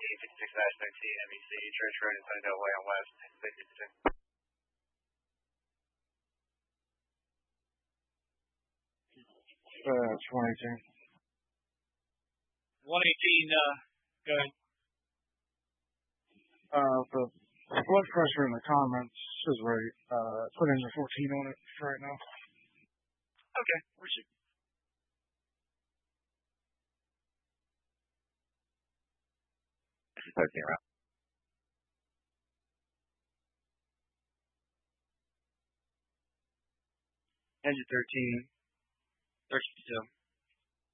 56-19 MEC, Church Road, Sunnyvale Way on West, 56. 118. 118, go ahead. The blood pressure in the comments is right. Put in the 14 on it for right now. Okay, where's it? Around. Engine 13, 32.